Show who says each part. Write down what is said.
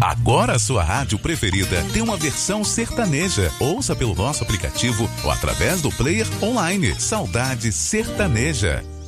Speaker 1: Agora a sua rádio preferida tem uma versão sertaneja. Ouça pelo nosso aplicativo ou através do player online. Saudade Sertaneja.